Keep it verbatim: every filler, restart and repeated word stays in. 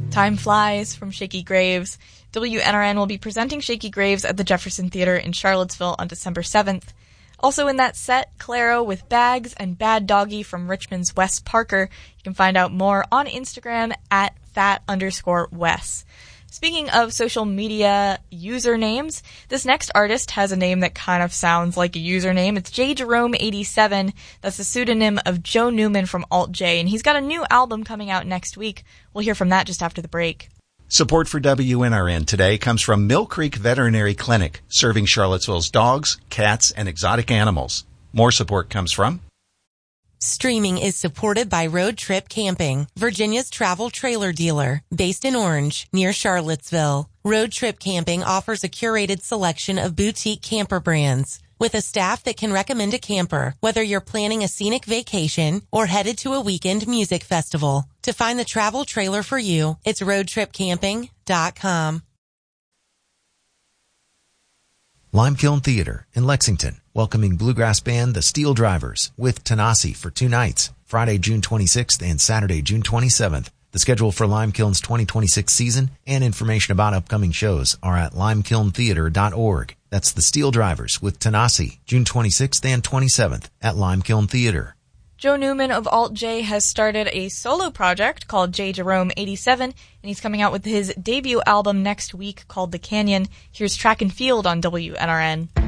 Time Flies from Shakey Graves. W N R N will be presenting Shakey Graves at the Jefferson Theater in Charlottesville on December seventh. Also in that set, Claro with Bags and Bad Doggy from Richmond's Wes Parker. You can find out more on Instagram at fat underscore Wes. Speaking of social media usernames, this next artist has a name that kind of sounds like a username. It's J Jerome eighty-seven. That's the pseudonym of Joe Newman from Alt J, and he's got a new album coming out next week. We'll hear from that just after the break. Support for W N R N today comes from Mill Creek Veterinary Clinic, serving Charlottesville's dogs, cats, and exotic animals. More support comes from... Streaming is supported by Road Trip Camping, Virginia's travel trailer dealer, based in Orange, near Charlottesville. Road Trip Camping offers a curated selection of boutique camper brands, with a staff that can recommend a camper, whether you're planning a scenic vacation or headed to a weekend music festival. To find the travel trailer for you, it's road trip camping dot com. Limekiln Theater in Lexington, welcoming bluegrass band The Steel Drivers with Tanasi for two nights, Friday, June twenty-sixth and Saturday, June twenty-seventh. The schedule for Limekiln's twenty twenty-six season and information about upcoming shows are at limekiln theater dot org. That's The Steel Drivers with Tanasi, June twenty-sixth and twenty-seventh at Limekiln Theater. Joe Newman of Alt J has started a solo project called J Jerome eighty-seven, and he's coming out with his debut album next week called The Canyon. Here's Track and Field on W N R N.